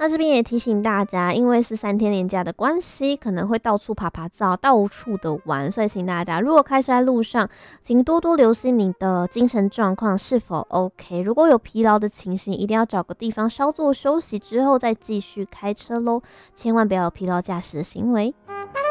那这边也提醒大家，因为是3天连假的关系，可能会到处爬爬照，到处的玩，所以请大家如果开车在路上，请多多留心你的精神状况是否 OK。如果有疲劳的情形，一定要找个地方稍作休息之后再继续开车咯，千万不要有疲劳驾驶的行为。